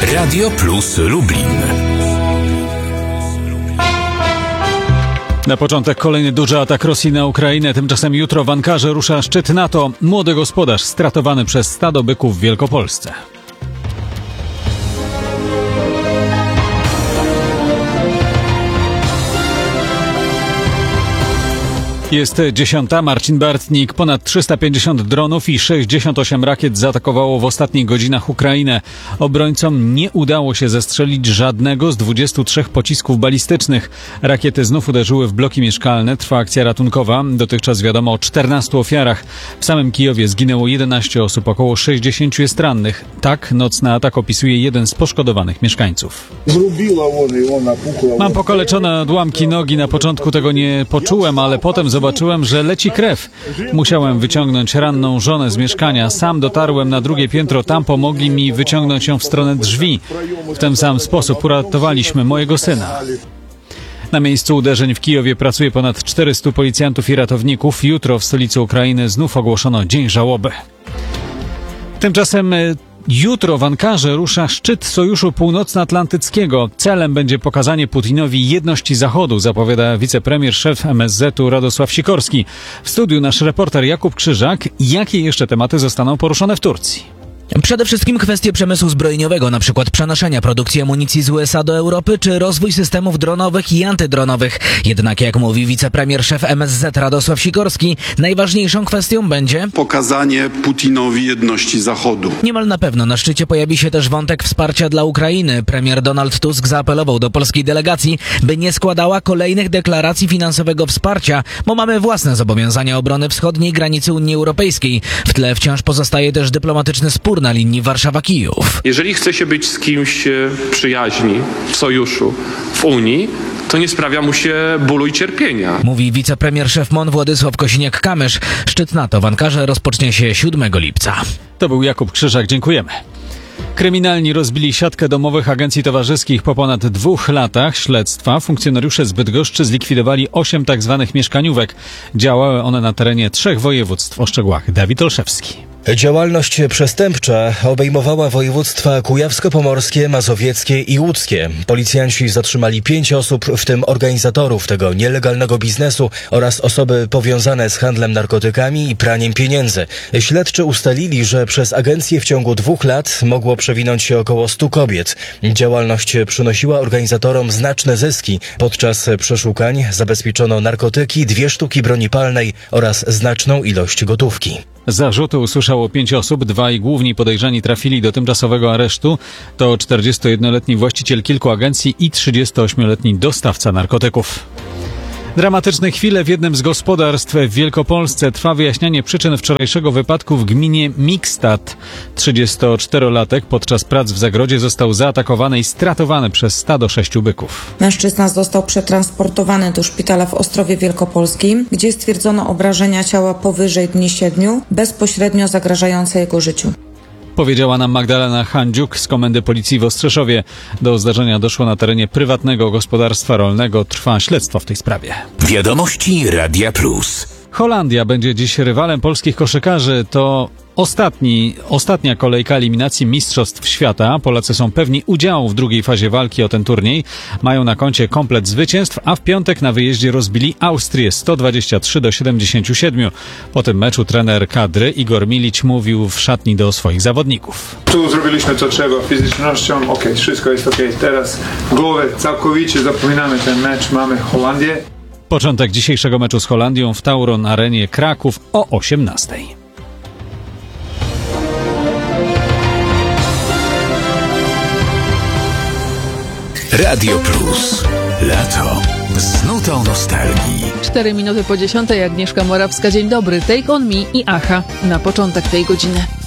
Radio Plus Lublin. Na początek kolejny duży atak Rosji na Ukrainę. Tymczasem jutro w Ankarze rusza szczyt NATO. Młody gospodarz stratowany przez stado byków w Wielkopolsce. Jest 10. Marcin Bartnik. Ponad 350 dronów i 68 rakiet zaatakowało w ostatnich godzinach Ukrainę. Obrońcom nie udało się zestrzelić żadnego z 23 pocisków balistycznych. Rakiety znów uderzyły w bloki mieszkalne. Trwa akcja ratunkowa. Dotychczas wiadomo o 14 ofiarach. W samym Kijowie zginęło 11 osób, około 60 jest rannych. Tak nocny atak opisuje jeden z poszkodowanych mieszkańców. Mam pokaleczone odłamki nogi. Na początku tego nie poczułem, ale potem zobaczyłem, że leci krew. Musiałem wyciągnąć ranną żonę z mieszkania. Sam dotarłem na drugie piętro. Tam pomogli mi wyciągnąć ją w stronę drzwi. W ten sam sposób uratowaliśmy mojego syna. Na miejscu uderzeń w Kijowie pracuje ponad 400 policjantów i ratowników. Jutro w stolicy Ukrainy znów ogłoszono dzień żałoby. Tymczasem jutro w Ankarze rusza szczyt Sojuszu Północnoatlantyckiego. Celem będzie pokazanie Putinowi jedności Zachodu, zapowiada wicepremier, szef MSZ-u Radosław Sikorski. W studiu nasz reporter Jakub Krzyżak. Jakie jeszcze tematy zostaną poruszone w Turcji? Przede wszystkim kwestie przemysłu zbrojeniowego, np. przenoszenia produkcji amunicji z USA do Europy, czy rozwój systemów dronowych i antydronowych. Jednak, jak mówi wicepremier, szef MSZ Radosław Sikorski, najważniejszą kwestią będzie pokazanie Putinowi jedności Zachodu. Niemal na pewno na szczycie pojawi się też wątek wsparcia dla Ukrainy. Premier Donald Tusk zaapelował do polskiej delegacji, by nie składała kolejnych deklaracji finansowego wsparcia, bo mamy własne zobowiązania obrony wschodniej granicy Unii Europejskiej. W tle wciąż pozostaje też dyplomatyczny spór na linii Warszawa-Kijów. Jeżeli chce się być z kimś przyjaźni, w sojuszu, w Unii, to nie sprawia mu się bólu i cierpienia. Mówi wicepremier szef MON Władysław Kosiniak-Kamysz. Szczyt NATO w Ankarze rozpocznie się 7 lipca. To był Jakub Krzyżak. Dziękujemy. Kryminalni rozbili siatkę domowych agencji towarzyskich. Po ponad 2 latach śledztwa funkcjonariusze z Bydgoszczy zlikwidowali 8 tzw. mieszkaniówek. Działały one na terenie 3 województw. O szczegółach Dawid Olszewski. Działalność przestępcza obejmowała województwa kujawsko-pomorskie, mazowieckie i łódzkie. Policjanci zatrzymali 5 osób, w tym organizatorów tego nielegalnego biznesu oraz osoby powiązane z handlem narkotykami i praniem pieniędzy. Śledczy ustalili, że przez agencję w ciągu 2 lat mogło przewinąć się około 100 kobiet. Działalność przynosiła organizatorom znaczne zyski. Podczas przeszukań zabezpieczono narkotyki, 2 sztuki broni palnej oraz znaczną ilość gotówki. Zarzuty usłyszało 5 osób. 2 główni podejrzani trafili do tymczasowego aresztu. To 41-letni właściciel kilku agencji i 38-letni dostawca narkotyków. Dramatyczne chwile w jednym z gospodarstw w Wielkopolsce. Trwa wyjaśnianie przyczyn wczorajszego wypadku w gminie Mikstad. 34-latek podczas prac w zagrodzie został zaatakowany i stratowany przez stado 6 byków. Mężczyzna został przetransportowany do szpitala w Ostrowie Wielkopolskim, gdzie stwierdzono obrażenia ciała powyżej dni 7, bezpośrednio zagrażające jego życiu. Powiedziała nam Magdalena Handziuk z Komendy Policji w Ostrzeszowie. Do zdarzenia doszło na terenie prywatnego gospodarstwa rolnego. Trwa śledztwo w tej sprawie. Wiadomości Radia Plus. Holandia będzie dziś rywalem polskich koszykarzy. To ostatnia kolejka eliminacji Mistrzostw Świata. Polacy są pewni udziału w drugiej fazie walki o ten turniej. Mają na koncie komplet zwycięstw, a w piątek na wyjeździe rozbili Austrię 123-77. Po tym meczu trener kadry Igor Milić mówił w szatni do swoich zawodników. Tu zrobiliśmy co trzeba fizycznością, wszystko jest okej. Teraz głowę całkowicie zapominamy ten mecz, mamy Holandię. Początek dzisiejszego meczu z Holandią w Tauron Arenie Kraków o 18:00. Radio Plus. Lato. Z nutą nostalgii. 4 minuty po 10:00. Agnieszka Morawska. Dzień dobry. Take on Me i Aha na początek tej godziny.